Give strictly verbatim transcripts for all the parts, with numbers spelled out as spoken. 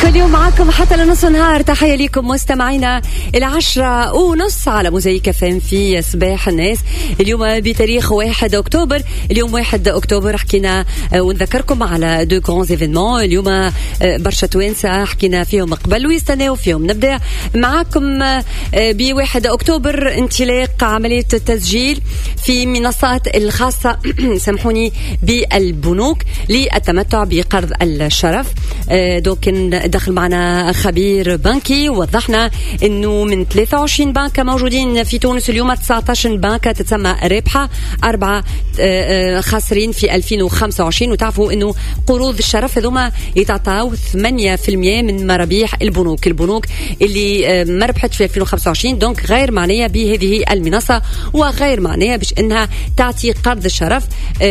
كل يوم معكم حتى لنص النهار. تحية لكم مستمعينا العشرة ونص على موزايك فهم في صباح الناس. اليوم بتاريخ واحد أكتوبر. اليوم واحد أكتوبر حكينا ونذكركم على دو غران ايفينمون. اليوم برشا توانسة حكينا فيهم قبل ويستناو فيهم. نبدأ معكم بواحد أكتوبر انطلاق عملية التسجيل في منصات الخاصة سامحوني بالبنوك للتمتع بقرض الشرف. دوك دخل معنا خبير بنكي ووضحنا انه من ثلاثة وعشرين بنكة موجودين في تونس اليوم تسعة عشر بنكة تتسمى رابحة، أربعة خاسرين في ألفين وخمسة وعشرين. وتعرفوا انه قروض الشرف هذوما يتعطاو ثمانية بالمئة من مرابيح البنوك البنوك اللي ما ربحت في ألفين وخمسة وعشرين. دونك غير معنية بهذه المنصة وغير معنية باش انها تعطي قرض الشرف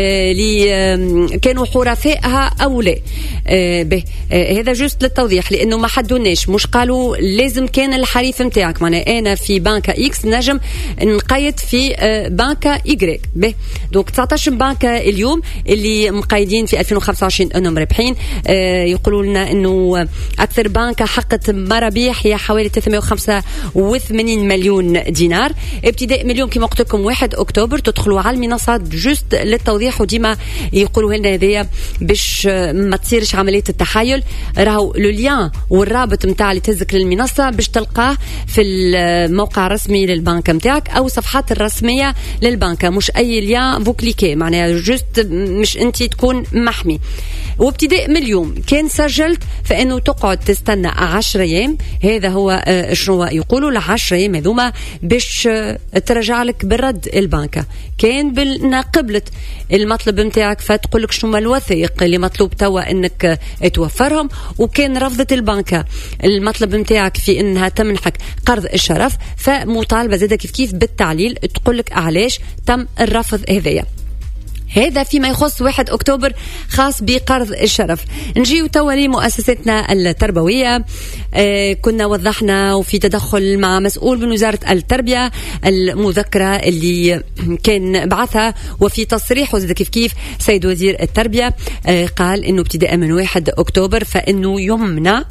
اللي كانوا حرفائها او لا. به هذا جوست للتوضيح لانه ما حدوناش، مش قالوا لازم كان الحريف نتاعك. معناها انا في بنكة اكس نجم نقيد في بنكة ايغريك. به دونك تسعة عشر بنكة اليوم اللي مقيدين في ألفين وخمسة وعشرين انهم رابحين. يقولوا لنا انه اكثر بنكة حققت مرابيح هي حوالي ثلاثمئة وخمسة وثمانين مليون دينار. ابتداء من اليوم كما قلت لكم واحد اكتوبر تدخلوا على المنصات جوست للتوضيح، وديما يقولوا لنا هذايا باش ما تصيرش عملية التحايل. راهو لو ليان والرابط نتاع اللي تهزك للمنصة باش تلقاه في الموقع الرسمي للبنكة نتاعك او صفحات الرسمية للبنكة، مش اي ليان فو كليكي. معناها جوست مش انت تكون محمي. وابتداء من اليوم كان سجلت فانه تقعد تستنى عشرة ايام. هذا هو شنو يقولوا العشرة ايام هذوما باش ترجع لك بالرد البنكة. كان بالنا قبلت المطلب نتاعك فتقول لك شنو الوثائق اللي مطلوب توا انك توفرهم، وكان رفضت البنكة المطلب نتاعك في انها تمنحك قرض الشرف فمطالبة زادة كيف كيف بالتعليل تقول لك علاش تم الرفض هذايا. هذا فيما يخص واحد أكتوبر خاص بقرض الشرف. نجيو توا لمؤسساتنا التربوية. آه كنا وضحنا وفي تدخل مع مسؤول من وزارة التربية المذكرة اللي كان بعثها، وفي تصريح وزيد كيف كيف سيد وزير التربية آه قال إنه ابتداء من واحد أكتوبر فإنه يمنع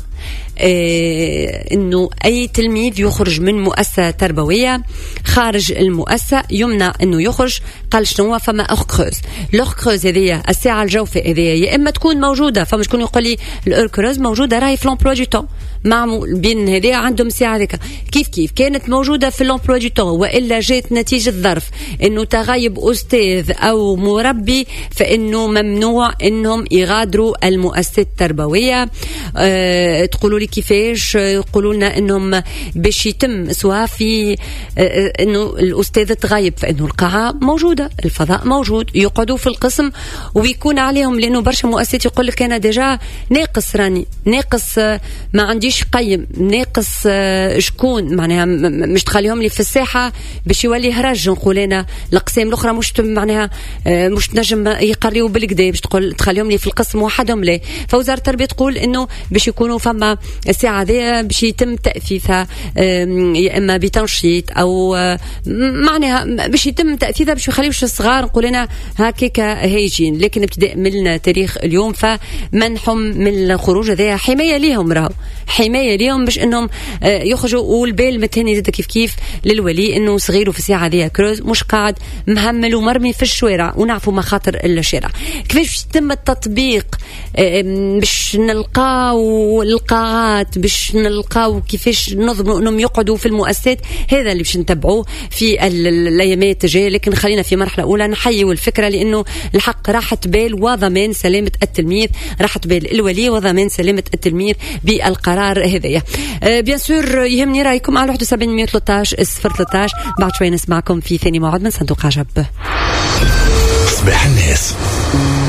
إيه انه اي تلميذ يخرج من مؤسسه تربويه خارج المؤسسه يمنع انه يخرج. قال شنو فما اوركروز الاوركروز هذه الساعه الجوفه هذه يا اما تكون موجوده، فمش شكون يقول لي الاوركروز موجوده راهي في لومبلوا دو طون معمول بين هذه عندهم ساعه هذيك كيف كيف كانت موجوده في لومبلوا دو طون، والا جات نتيجه ظرف انه تغيب استاذ او مربي فانه ممنوع انهم يغادروا المؤسسات التربويه. أه تقولوا لي كيفاش؟ يقولوا لنا انهم باش يتم سواء في انه الاستاذ تغيب فانه القاعه موجوده، الفضاء موجود، يقعدوا في القسم ويكون عليهم، لانه برشا مؤسسات يقول لك انا ديجا ناقص راني ناقص ما عنديش قيم ناقص شكون معناها مش تخليهم لي في الساحه باش يولي هرج. نقول انا الاقسام الاخرى مش معناها مش تنجم يقريوا بالكدا باش تقول تخليهم لي في القسم وحدهم لا. فوزاره التربيه تقول انه باش يكونوا فما الساعة هذه باش يتم تأثيثها يا إما بتنشيط أو معناها باش يتم تأثيثها باش يخليوش الصغار نقول لنا هكاك هيجين. لكن ابتداء من تاريخ اليوم فمنحهم من الخروج هذا حماية ليهم، راهو حماية ليهم باش إنهم يخرجوا. والبال متهني زاد كيف كيف للولي إنه صغيره في الساعة هذه كروز مش قاعد مهمل ومرمي في الشوارع، ونعرفوا مخاطر الشارع. كيفاش يتم التطبيق باش نلقاو القاعات باش نلقاو كيفاش ننظموا انهم يقعدوا في المؤسسات؟ هذا اللي باش نتبعوه في الايامات الجايه. لكن خلينا في مرحله اولى نحيوا الفكره، لانه الحق راحه بال وضمان سلامه التلميذ، راحه بال الولي وضمان سلامه التلميذ بالقرار هذايا. أه بيان سور يهمني رايكم على واحد وسبعين مئة وثلاثة عشر صفر ثلاثة عشر. بعد شوي نسمعكم في ثاني موعد من صندوق عجب. صباح الناس.